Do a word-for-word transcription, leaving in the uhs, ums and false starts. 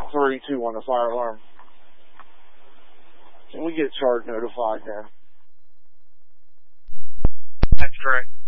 three two one, a fire alarm. Can we get charge notified then? That's correct.